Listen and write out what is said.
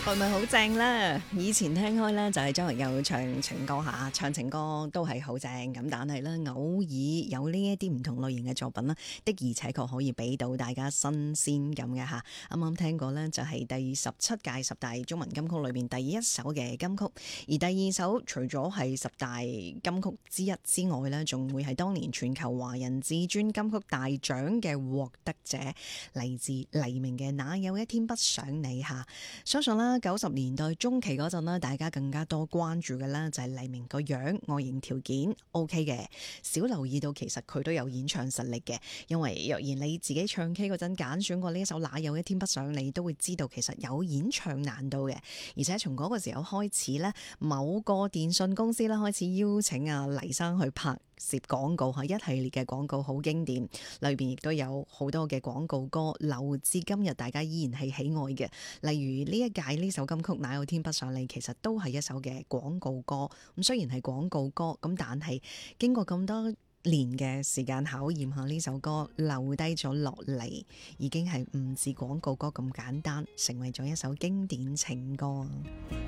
係咪好正呢？以前聽開呢，就係張學友唱情歌嚇，唱情歌都係好正咁，但係呢，偶爾有呢一啲唔同類型嘅作品啦，的而且確可以俾到大家新鮮感嘅嚇。啱啱聽過呢，就係第17屆十大中文金曲裏面第一首嘅金曲，而第二首除咗係十大金曲之一之外呢，仲會係當年全球華人至尊金曲大獎嘅獲得者，嚟自黎明嘅《哪有一天不想你》嚇。相信啦，90年代中期嗰陣呢，大家更加多關注嘅啦，就係黎明個樣、外形條件 OK 嘅，少留意到其實佢都有演唱實力嘅。因為若然你自己唱 K 嗰陣揀選過呢一首《哪有一天不想你》，都會知道其實有演唱難度嘅。而且從嗰個時候開始呢，某個電訊公司咧開始邀請黎生去拍攝廣告嚇，一系列嘅廣告好經典，裏邊亦都有好多嘅廣告歌留至今日，大家依然係喜愛嘅。例如呢一屆呢首金曲《哪有天不想你》，其實都係一首嘅廣告歌。咁雖然係廣告歌，咁但係經過咁多年嘅時間考驗下，呢首歌留低咗落嚟，已經係唔止廣告歌咁簡單，成為咗一首經典情歌。